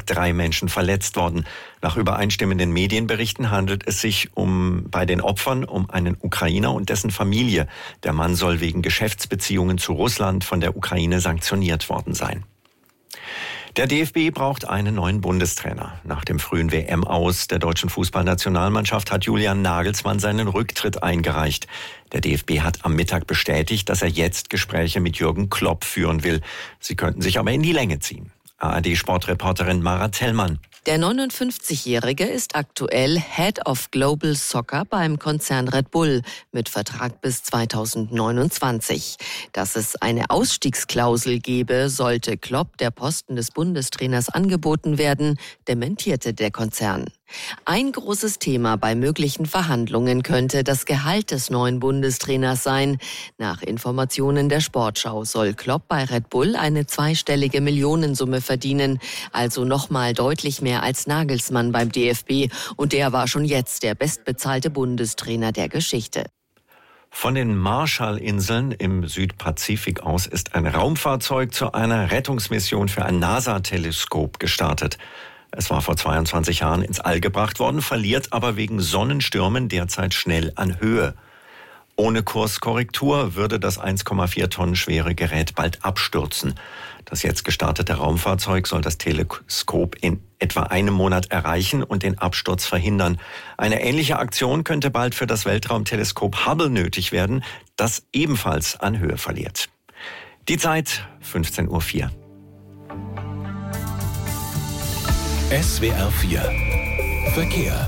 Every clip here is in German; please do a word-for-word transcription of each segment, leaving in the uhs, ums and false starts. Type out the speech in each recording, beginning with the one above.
Tag drei Menschen verletzt worden. Nach übereinstimmenden Medienberichten handelt es sich um bei den Opfern um einen Ukrainer und dessen Familie. Der Mann soll wegen Geschäftsbeziehungen zu Russland von der Ukraine sanktioniert worden sein. Der D F B braucht einen neuen Bundestrainer. Nach dem frühen W M-Aus der deutschen Fußballnationalmannschaft hat Julian Nagelsmann seinen Rücktritt eingereicht. Der D F B hat am Mittag bestätigt, dass er jetzt Gespräche mit Jürgen Klopp führen will. Sie könnten sich aber in die Länge ziehen. A R D-Sportreporterin Mara Zellmann. Der neunundfünfzigjährige ist aktuell Head of Global Soccer beim Konzern Red Bull mit Vertrag bis zweitausendneunundzwanzig. Dass es eine Ausstiegsklausel gebe, sollte Klopp der Posten des Bundestrainers angeboten werden, dementierte der Konzern. Ein großes Thema bei möglichen Verhandlungen könnte das Gehalt des neuen Bundestrainers sein. Nach Informationen der Sportschau soll Klopp bei Red Bull eine zweistellige Millionensumme verdienen, also nochmal deutlich mehr als Nagelsmann beim D F B. Und der war schon jetzt der bestbezahlte Bundestrainer der Geschichte. Von den Marshallinseln im Südpazifik aus ist ein Raumfahrzeug zu einer Rettungsmission für ein NASA-Teleskop gestartet. Es war vor zweiundzwanzig Jahren ins All gebracht worden, verliert aber wegen Sonnenstürmen derzeit schnell an Höhe. Ohne Kurskorrektur würde das eins Komma vier Tonnen schwere Gerät bald abstürzen. Das jetzt gestartete Raumfahrzeug soll das Teleskop in etwa einem Monat erreichen und den Absturz verhindern. Eine ähnliche Aktion könnte bald für das Weltraumteleskop Hubble nötig werden, das ebenfalls an Höhe verliert. Die Zeit fünfzehn Uhr vier. S W R vier Verkehr.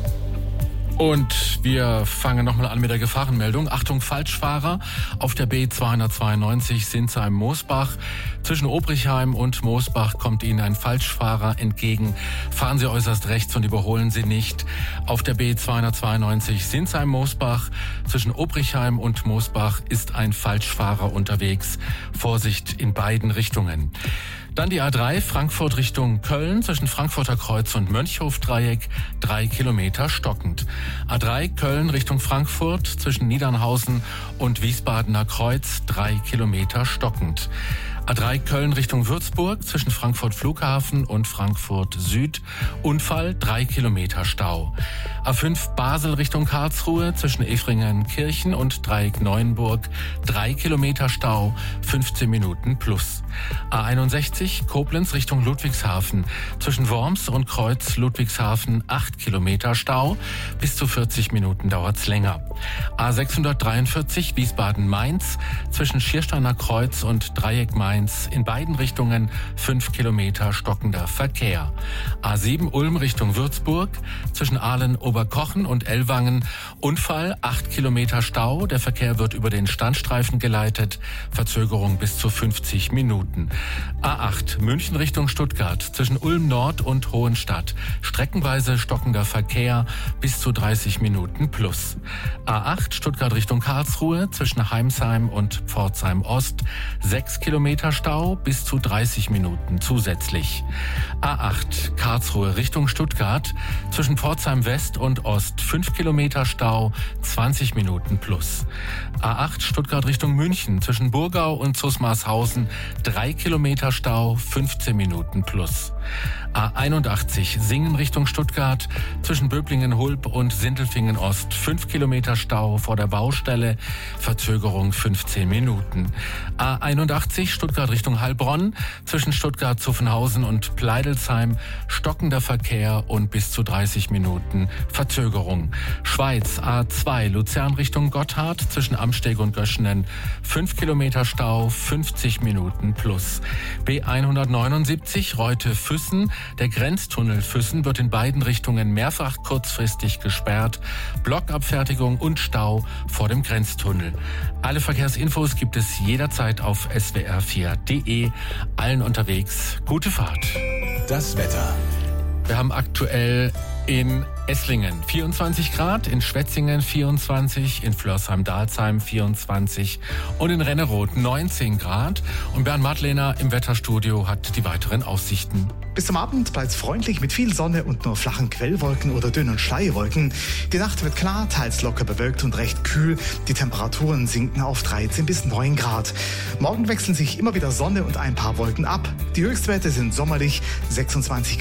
Und wir fangen nochmal an mit der Gefahrenmeldung. Achtung, Falschfahrer auf der B zweihundertzweiundneunzig Sinsheim-Moosbach. Zwischen Obrichheim und Moosbach kommt Ihnen ein Falschfahrer entgegen. Fahren Sie äußerst rechts und überholen Sie nicht. Auf der B zweihundertzweiundneunzig Sinsheim-Moosbach zwischen Obrichheim und Moosbach ist ein Falschfahrer unterwegs. Vorsicht in beiden Richtungen. Dann die A drei Frankfurt Richtung Köln zwischen Frankfurter Kreuz und Mönchhofdreieck, drei Kilometer stockend. A drei Köln Richtung Frankfurt zwischen Niedernhausen und Wiesbadener Kreuz, drei Kilometer stockend. A drei Köln Richtung Würzburg zwischen Frankfurt Flughafen und Frankfurt Süd. Unfall, drei Kilometer Stau. A fünf Basel Richtung Karlsruhe zwischen Efringen-Kirchen und Dreieck Neuenburg. drei Kilometer Stau, fünfzehn Minuten plus. A einundsechzig Koblenz Richtung Ludwigshafen zwischen Worms und Kreuz Ludwigshafen. acht Kilometer Stau, bis zu vierzig Minuten dauert's länger. A sechshundertdreiundvierzig Wiesbaden-Mainz zwischen Schiersteiner Kreuz und Dreieck Mainz. In beiden Richtungen fünf Kilometer stockender Verkehr. A sieben Ulm Richtung Würzburg zwischen Ahlen-Oberkochen und Ellwangen. Unfall, acht Kilometer Stau. Der Verkehr wird über den Standstreifen geleitet. Verzögerung bis zu fünfzig Minuten. A acht München Richtung Stuttgart zwischen Ulm Nord und Hohenstadt. Streckenweise stockender Verkehr bis zu dreißig Minuten plus. A acht Stuttgart Richtung Karlsruhe zwischen Heimsheim und Pforzheim Ost. sechs Kilometer Stau bis zu dreißig Minuten zusätzlich. A acht Karlsruhe Richtung Stuttgart zwischen Pforzheim West und Ost fünf Kilometer Stau, zwanzig Minuten plus. A acht Stuttgart Richtung München zwischen Burgau und Zusmarshausen drei Kilometer Stau, fünfzehn Minuten plus. A einundachtzig Singen Richtung Stuttgart zwischen Böblingen-Hulb und Sindelfingen Ost fünf Kilometer Stau vor der Baustelle, Verzögerung fünfzehn Minuten. A einundachtzig Stuttgart Richtung Heilbronn zwischen Stuttgart-Zuffenhausen und Pleidelsheim stockender Verkehr und bis zu dreißig Minuten Verzögerung. Schweiz A zwei Luzern Richtung Gotthard zwischen Amsteg und Göschenen fünf Kilometer Stau, fünfzig Minuten plus. B hundertneunundsiebzig Reute-Füssen. Der Grenztunnel Füssen wird in beiden Richtungen mehrfach kurzfristig gesperrt. Blockabfertigung und Stau vor dem Grenztunnel. Alle Verkehrsinfos gibt es jederzeit auf S W R vier punkt de. Allen unterwegs gute Fahrt. Das Wetter. Wir haben aktuell in Esslingen vierundzwanzig Grad, in Schwetzingen vierundzwanzig, in Flörsheim-Dalsheim vierundzwanzig und in Renneroth neunzehn Grad. Und Bernd Madlener im Wetterstudio hat die weiteren Aussichten. Bis zum Abend bleibt es freundlich mit viel Sonne und nur flachen Quellwolken oder dünnen Schleierwolken. Die Nacht wird klar, teils locker bewölkt und recht kühl. Die Temperaturen sinken auf dreizehn bis neun Grad. Morgen wechseln sich immer wieder Sonne und ein paar Wolken ab. Die Höchstwerte sind sommerlich sechsundzwanzig